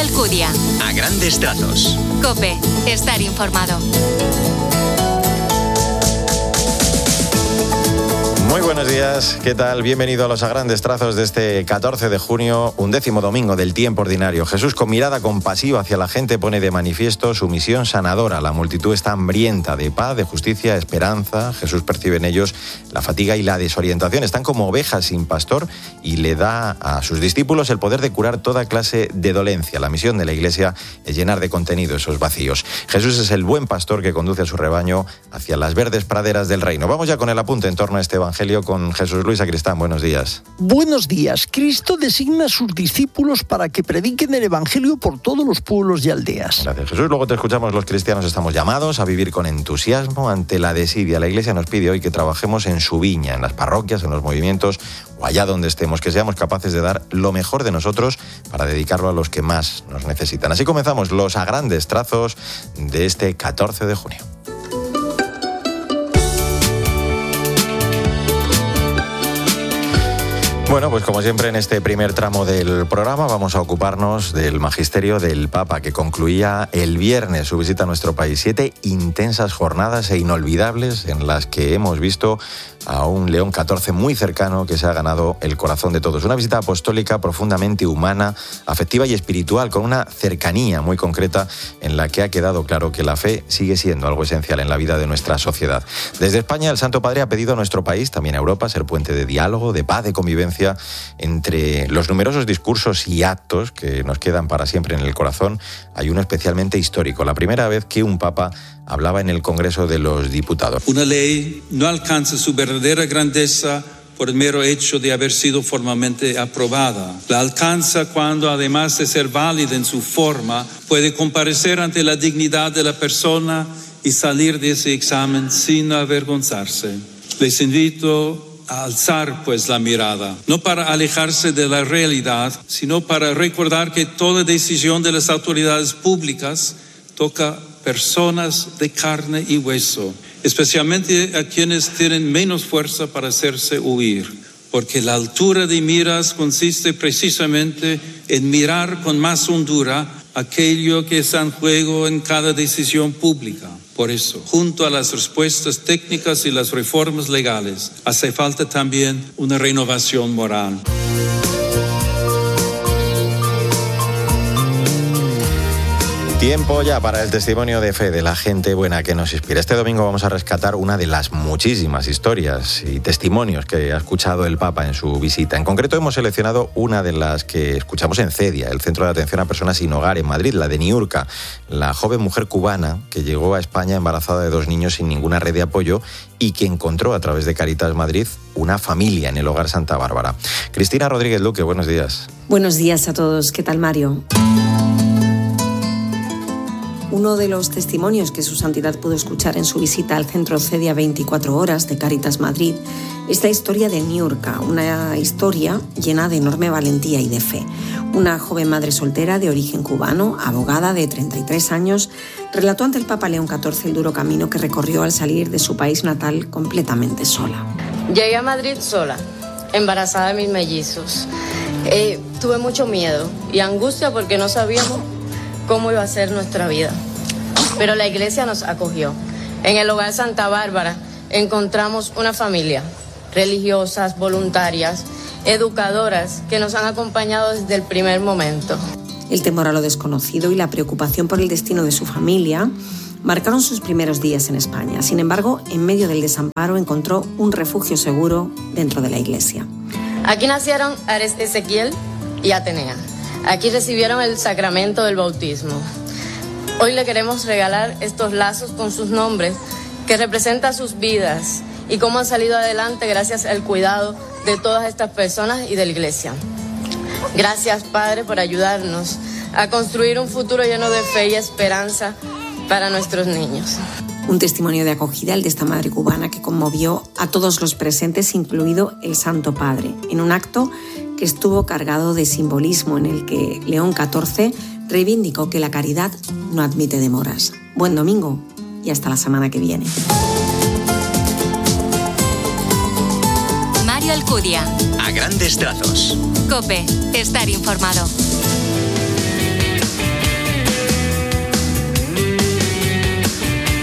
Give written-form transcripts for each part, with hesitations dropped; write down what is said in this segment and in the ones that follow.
Alcudia. A grandes trazos. COPE. Estar informado. Muy buenos días, ¿qué tal? Bienvenido a los A Grandes Trazos de este 14 de junio, 11º domingo del tiempo ordinario. Jesús, con mirada compasiva hacia la gente, pone de manifiesto su misión sanadora. La multitud está hambrienta de paz, de justicia, esperanza. Jesús percibe en ellos la fatiga y la desorientación. Están como ovejas sin pastor y le da a sus discípulos el poder de curar toda clase de dolencia. La misión de la Iglesia es llenar de contenido esos vacíos. Jesús es el buen pastor que conduce a su rebaño hacia las verdes praderas del reino. Vamos ya con el apunte en torno a este evangelio con Jesús Luis Sacristán. Buenos días. Buenos días. Cristo designa a sus discípulos para que prediquen el evangelio por todos los pueblos y aldeas. Gracias, Jesús. Luego te escuchamos. Los cristianos estamos llamados a vivir con entusiasmo ante la desidia. La Iglesia nos pide hoy que trabajemos en su viña, en las parroquias, en los movimientos o allá donde estemos, que seamos capaces de dar lo mejor de nosotros para dedicarlo a los que más nos necesitan. Así comenzamos los A Grandes Trazos de este 14 de junio. Bueno, pues como siempre en este primer tramo del programa vamos a ocuparnos del magisterio del Papa, que concluía el viernes su visita a nuestro país. 7 intensas jornadas e inolvidables en las que hemos visto a un León XIV muy cercano que se ha ganado el corazón de todos. Una visita apostólica profundamente humana, afectiva y espiritual, con una cercanía muy concreta en la que ha quedado claro que la fe sigue siendo algo esencial en la vida de nuestra sociedad. Desde España, el Santo Padre ha pedido a nuestro país, también a Europa, ser puente de diálogo, de paz, de convivencia. Entre los numerosos discursos y actos que nos quedan para siempre en el corazón, hay uno especialmente histórico. La primera vez que un papa hablaba en el Congreso de los Diputados. Una ley no alcanza su verdadera grandeza por el mero hecho de haber sido formalmente aprobada. La alcanza cuando, además de ser válida en su forma, puede comparecer ante la dignidad de la persona y salir de ese examen sin avergonzarse. Les invito a alzar pues la mirada, no para alejarse de la realidad, sino para recordar que toda decisión de las autoridades públicas toca personas de carne y hueso, especialmente a quienes tienen menos fuerza para hacerse oír, porque la altura de miras consiste precisamente en mirar con más hondura aquello que está en juego en cada decisión pública. Por eso, junto a las respuestas técnicas y las reformas legales, hace falta también una renovación moral. Tiempo ya para el testimonio de fe de la gente buena que nos inspira. Este domingo vamos a rescatar una de las muchísimas historias y testimonios que ha escuchado el Papa en su visita. En concreto hemos seleccionado una de las que escuchamos en CEDIA, el Centro de Atención a Personas Sin Hogar en Madrid, la de Niurka, la joven mujer cubana que llegó a España embarazada de 2 niños sin ninguna red de apoyo y que encontró a través de Caritas Madrid una familia en el Hogar Santa Bárbara. Cristina Rodríguez Luque, buenos días. Buenos días a todos. ¿Qué tal, Mario? Uno de los testimonios que su santidad pudo escuchar en su visita al centro CEDIA 24 horas de Caritas Madrid es la historia de Niurka, una historia llena de enorme valentía y de fe. Una joven madre soltera de origen cubano, abogada de 33 años, relató ante el Papa León XIV el duro camino que recorrió al salir de su país natal completamente sola. Llegué a Madrid sola, embarazada de mis mellizos. Tuve mucho miedo y angustia porque no sabíamos cómo iba a ser nuestra vida. Pero la iglesia nos acogió. En el Hogar Santa Bárbara encontramos una familia, religiosas, voluntarias, educadoras, que nos han acompañado desde el primer momento. El temor a lo desconocido y la preocupación por el destino de su familia marcaron sus primeros días en España. Sin embargo, en medio del desamparo encontró un refugio seguro dentro de la iglesia. Aquí nacieron Ares Ezequiel y Atenea. Aquí recibieron el sacramento del bautismo. Hoy le queremos regalar estos lazos con sus nombres que representan sus vidas y cómo han salido adelante gracias al cuidado de todas estas personas y de la iglesia. Gracias, Padre, por ayudarnos a construir un futuro lleno de fe y esperanza para nuestros niños. Un testimonio de acogida, el de esta madre cubana que conmovió a todos los presentes, incluido el Santo Padre, en un acto que estuvo cargado de simbolismo en el que León XIV reivindicó que la caridad no admite demoras. Buen domingo y hasta la semana que viene. Mario Alcudia. A grandes trazos. COPE. Estar informado.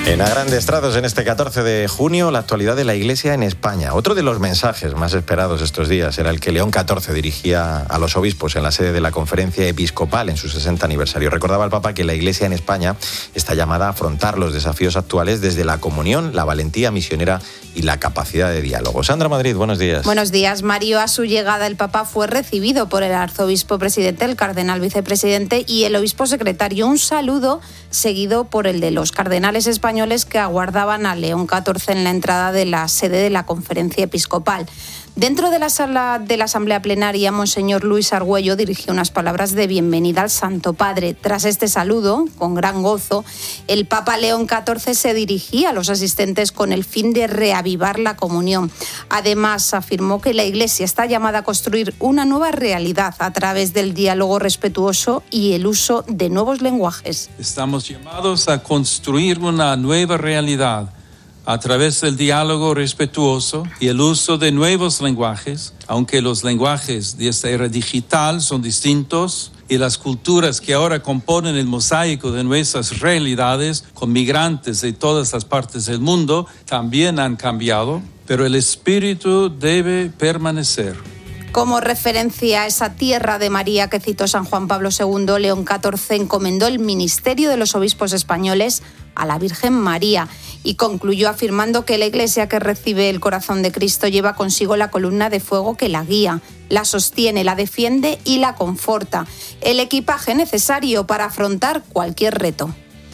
En A Grandes Trazos, en este 14 de junio, la actualidad de la Iglesia en España. Otro de los mensajes más esperados estos días era el que León XIV dirigía a los obispos en la sede de la Conferencia Episcopal en su 60 aniversario. Recordaba al Papa que la Iglesia en España está llamada a afrontar los desafíos actuales desde la comunión, la valentía misionera y la capacidad de diálogo. Sandra Madrid, buenos días. Buenos días, Mario. A su llegada, el Papa fue recibido por el arzobispo presidente, el cardenal vicepresidente y el obispo secretario. Un saludo seguido por el de los cardenales españoles que aguardaban a León XIV en la entrada de la sede de la Conferencia Episcopal. Dentro de la sala de la Asamblea Plenaria, Monseñor Luis Argüello dirigió unas palabras de bienvenida al Santo Padre. Tras este saludo, con gran gozo, el Papa León XIV se dirigía a los asistentes con el fin de reavivar la comunión. Además, afirmó que la Iglesia está llamada a construir una nueva realidad a través del diálogo respetuoso y el uso de nuevos lenguajes. Estamos llamados a construir una nueva realidad a través del diálogo respetuoso y el uso de nuevos lenguajes, aunque los lenguajes de esta era digital son distintos y las culturas que ahora componen el mosaico de nuestras realidades, con migrantes de todas las partes del mundo, también han cambiado, pero el espíritu debe permanecer. Como referencia a esa tierra de María que citó San Juan Pablo II, León XIV encomendó el ministerio de los obispos españoles a la Virgen María y concluyó afirmando que la Iglesia que recibe el corazón de Cristo lleva consigo la columna de fuego que la guía, la sostiene, la defiende y la conforta, el equipaje necesario para afrontar cualquier reto.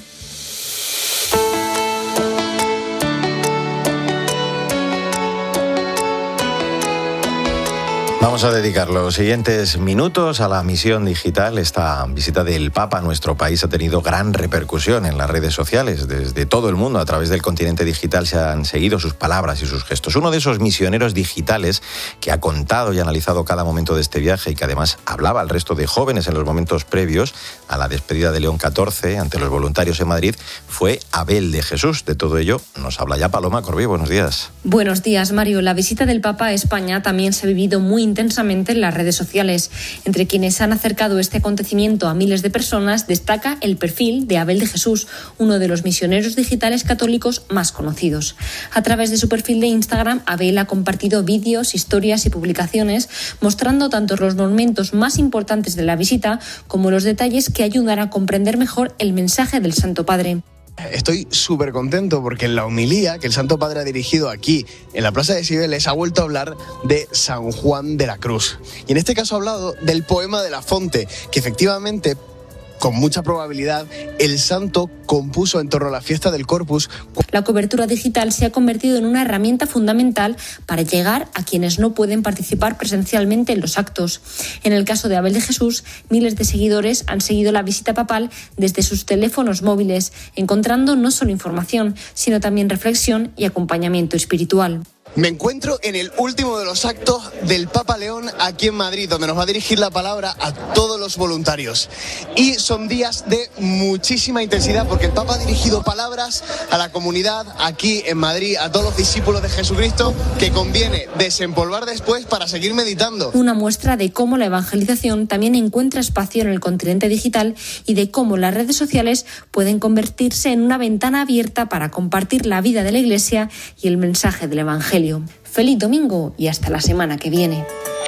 Vamos a dedicar los siguientes minutos a la misión digital. Esta visita del Papa a nuestro país ha tenido gran repercusión en las redes sociales. Desde todo el mundo, a través del continente digital, se han seguido sus palabras y sus gestos. Uno de esos misioneros digitales que ha contado y analizado cada momento de este viaje y que además hablaba al resto de jóvenes en los momentos previos a la despedida de León XIV ante los voluntarios en Madrid fue Abel de Jesús. De todo ello nos habla ya Paloma Corbí. Buenos días. Buenos días, Mario. La visita del Papa a España también se ha vivido muy intensamente en las redes sociales. Entre quienes han acercado este acontecimiento a miles de personas destaca el perfil de Abel de Jesús, uno de los misioneros digitales católicos más conocidos. A través de su perfil de Instagram, Abel ha compartido vídeos, historias y publicaciones mostrando tanto los momentos más importantes de la visita como los detalles que ayudan a comprender mejor el mensaje del Santo Padre. Estoy súper contento porque en la homilía que el Santo Padre ha dirigido aquí, en la Plaza de Cibeles, ha vuelto a hablar de San Juan de la Cruz. Y en este caso ha hablado del poema de La Fonte, que efectivamente, con mucha probabilidad, el santo compuso en torno a la fiesta del Corpus. La cobertura digital se ha convertido en una herramienta fundamental para llegar a quienes no pueden participar presencialmente en los actos. En el caso de Abel de Jesús, miles de seguidores han seguido la visita papal desde sus teléfonos móviles, encontrando no solo información, sino también reflexión y acompañamiento espiritual. Me encuentro en el último de los actos del Papa León aquí en Madrid, donde nos va a dirigir la palabra a todos los voluntarios. Y son días de muchísima intensidad porque el Papa ha dirigido palabras a la comunidad aquí en Madrid, a todos los discípulos de Jesucristo, que conviene desempolvar después para seguir meditando. Una muestra de cómo la evangelización también encuentra espacio en el continente digital y de cómo las redes sociales pueden convertirse en una ventana abierta para compartir la vida de la Iglesia y el mensaje del Evangelio. Feliz domingo y hasta la semana que viene.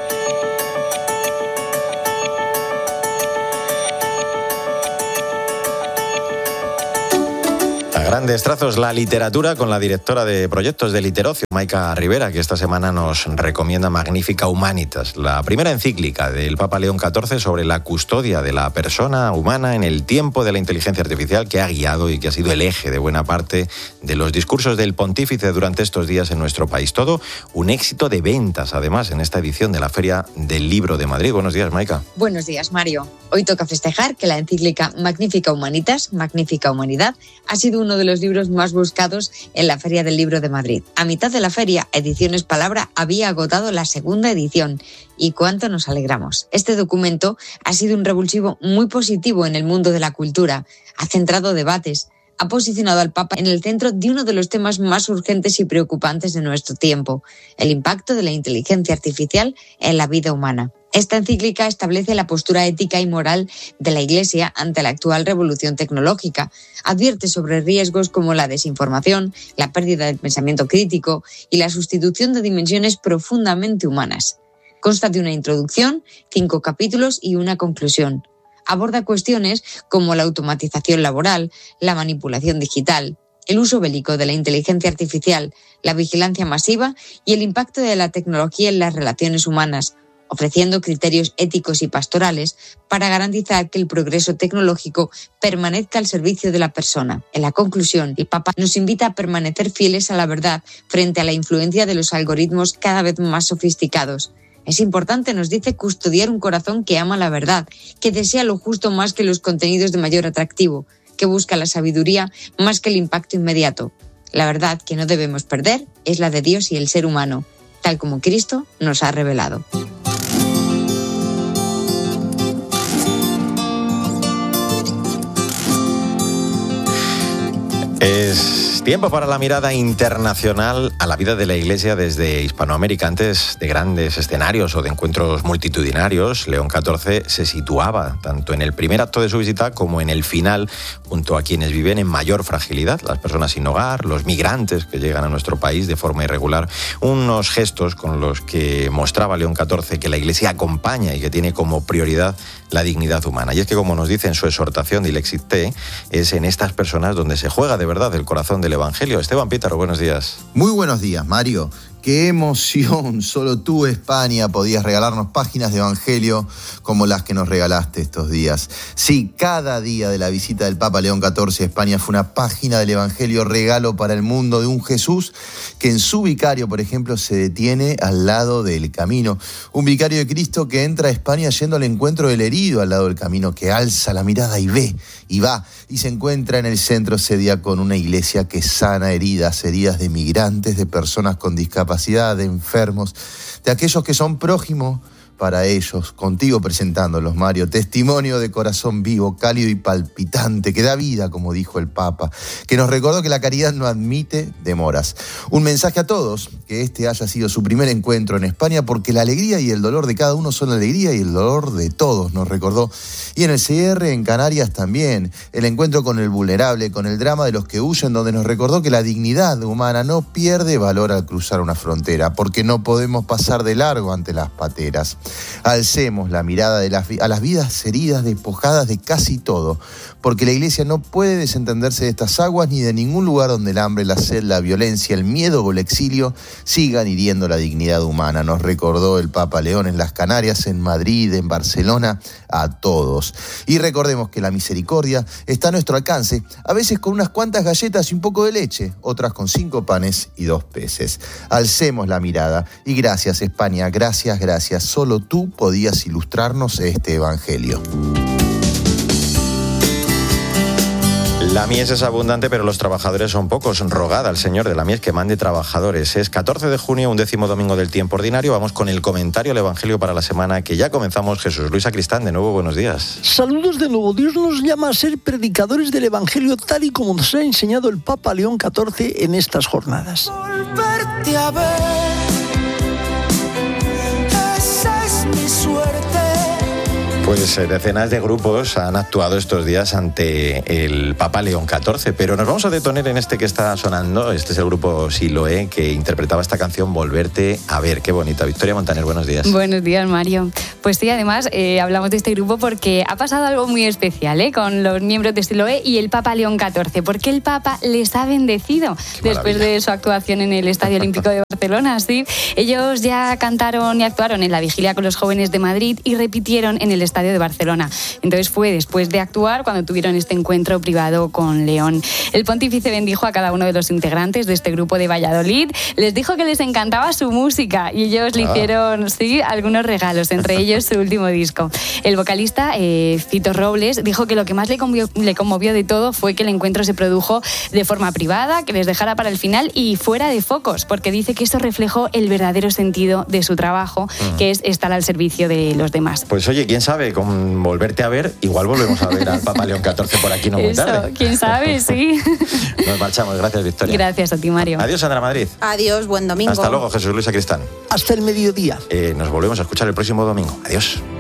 A grandes trazos, la literatura con la directora de proyectos de Literocio, Maica Rivera, que esta semana nos recomienda Magnifica Humanitas, la primera encíclica del Papa León XIV sobre la custodia de la persona humana en el tiempo de la inteligencia artificial, que ha guiado y que ha sido el eje de buena parte de los discursos del pontífice durante estos días en nuestro país. Todo un éxito de ventas, además, en esta edición de la Feria del Libro de Madrid. Buenos días, Maica. Buenos días, Mario. Hoy toca festejar que la encíclica Magnifica Humanitas, Magnifica Humanidad, ha sido uno de los libros más buscados en la Feria del Libro de Madrid. A mitad de la feria, Ediciones Palabra había agotado la segunda edición. Y cuánto nos alegramos. Este documento ha sido un revulsivo muy positivo en el mundo de la cultura. Ha centrado debates, ha posicionado al Papa en el centro de uno de los temas más urgentes y preocupantes de nuestro tiempo, el impacto de la inteligencia artificial en la vida humana. Esta encíclica establece la postura ética y moral de la Iglesia ante la actual revolución tecnológica. Advierte sobre riesgos como la desinformación, la pérdida del pensamiento crítico y la sustitución de dimensiones profundamente humanas. Consta de una introducción, 5 capítulos y una conclusión. Aborda cuestiones como la automatización laboral, la manipulación digital, el uso bélico de la inteligencia artificial, la vigilancia masiva y el impacto de la tecnología en las relaciones humanas, ofreciendo criterios éticos y pastorales para garantizar que el progreso tecnológico permanezca al servicio de la persona. En la conclusión, el Papa nos invita a permanecer fieles a la verdad frente a la influencia de los algoritmos cada vez más sofisticados. Es importante, nos dice, custodiar un corazón que ama la verdad, que desea lo justo más que los contenidos de mayor atractivo, que busca la sabiduría más que el impacto inmediato. La verdad que no debemos perder es la de Dios y el ser humano, tal como Cristo nos ha revelado. Es tiempo para la mirada internacional a la vida de la Iglesia desde Hispanoamérica. Antes de grandes escenarios o de encuentros multitudinarios, León XIV se situaba tanto en el primer acto de su visita como en el final, junto a quienes viven en mayor fragilidad, las personas sin hogar, los migrantes que llegan a nuestro país de forma irregular. Unos gestos con los que mostraba León XIV que la Iglesia acompaña y que tiene como prioridad la dignidad humana. Y es que, como nos dice en su exhortación Dilexit Te, es en estas personas donde se juega de verdad el corazón del Evangelio. Esteban Pítaro, buenos días. Muy buenos días, Mario. Qué emoción, solo tú, España, podías regalarnos páginas de Evangelio como las que nos regalaste estos días. Sí, cada día de la visita del Papa León XIV a España fue una página del Evangelio, regalo para el mundo de un Jesús que en su vicario, por ejemplo, se detiene al lado del camino. Un vicario de Cristo que entra a España yendo al encuentro del herido al lado del camino, que alza la mirada y ve, y va, y se encuentra en el centro ese día con una iglesia que sana heridas de migrantes, de personas con discapacidad, de enfermos, de aquellos que son prójimos para ellos, contigo presentándolos, Mario. Testimonio de corazón vivo, cálido y palpitante, que da vida, como dijo el Papa, que nos recordó que la caridad no admite demoras. Un mensaje a todos, que este haya sido su primer encuentro en España, porque la alegría y el dolor de cada uno son la alegría y el dolor de todos, nos recordó. Y en el cierre, en Canarias también, el encuentro con el vulnerable, con el drama de los que huyen, donde nos recordó que la dignidad humana no pierde valor al cruzar una frontera, porque no podemos pasar de largo ante las pateras. Alcemos la mirada a las vidas heridas, despojadas de casi todo, porque la Iglesia no puede desentenderse de estas aguas ni de ningún lugar donde el hambre, la sed, la violencia, el miedo o el exilio sigan hiriendo la dignidad humana. Nos recordó el Papa León en las Canarias, en Madrid, en Barcelona, a todos. Y recordemos que la misericordia está a nuestro alcance, a veces con unas cuantas galletas y un poco de leche, otras con 5 panes y 2 peces. Alcemos la mirada y gracias, España, gracias, gracias. Solo tú podías ilustrarnos este Evangelio. La mies es abundante, pero los trabajadores son pocos. Rogad al Señor de la mies que mande trabajadores. Es 14 de junio, 11º domingo del tiempo ordinario. Vamos con el comentario al Evangelio para la semana que ya comenzamos. Jesús Luis Sacristán, de nuevo, buenos días. Saludos de nuevo. Dios nos llama a ser predicadores del Evangelio tal y como nos ha enseñado el Papa León XIV en estas jornadas. Volverte a ver, esa es mi suerte. Pues decenas de grupos han actuado estos días ante el Papa León XIV, pero nos vamos a detener en este que está sonando. Este es el grupo Siloé, que interpretaba esta canción Volverte a ver. Qué bonita. Victoria Montaner, buenos días. Buenos días, Mario. Pues sí, además hablamos de este grupo porque ha pasado algo muy especial con los miembros de Siloé y el Papa León XIV, porque el Papa les ha bendecido después de su actuación en el Estadio Olímpico de Barcelona. Sí, ellos ya cantaron y actuaron en la vigilia con los jóvenes de Madrid y repitieron en el Estadio de Barcelona. Entonces fue después de actuar cuando tuvieron este encuentro privado con León. El pontífice bendijo a cada uno de los integrantes de este grupo de Valladolid, les dijo que les encantaba su música y ellos le hicieron algunos regalos, entre ellos su último disco. El vocalista Fito Robles dijo que lo que más le conmovió de todo fue que el encuentro se produjo de forma privada, que les dejara para el final y fuera de focos, porque dice que esto reflejó el verdadero sentido de su trabajo, que es estar al servicio de los demás. Pues oye, quién sabe, tarde con volverte a ver, igual volvemos a ver al Papa León XIV por aquí no muy tarde. Quién sabe, sí. Nos marchamos, gracias Victoria. Gracias a ti, Mario. Adiós, Sandra Madrid. Adiós, buen domingo. Hasta luego, Jesús Luis Sacristán. Hasta el mediodía. Nos volvemos a escuchar el próximo domingo. Adiós.